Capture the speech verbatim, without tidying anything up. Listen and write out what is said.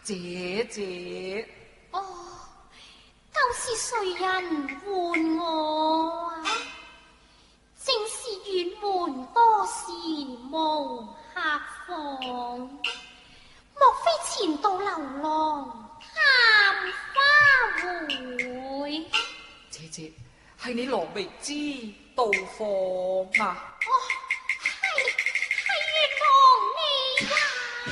姐姐， 哦，究是誰人喚我啊？正是遠門多事無客訪，莫非前度流浪探花會？ 姐姐係你羅覓之到訪啊！ 哦，